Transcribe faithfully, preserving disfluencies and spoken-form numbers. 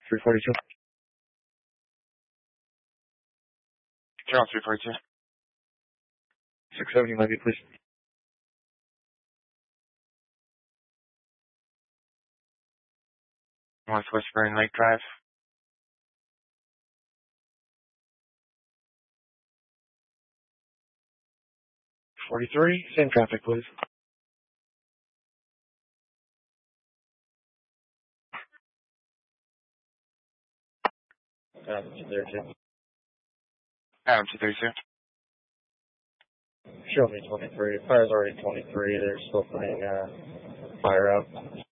three forty-two. Channel three forty-two. six seventy, Levy, please. Northwest Spring Lake Drive. forty-three, same traffic, please. Um, there too. Adam two thirty-two. Show me twenty-three. Fire's already twenty-three. They're still putting uh, fire out.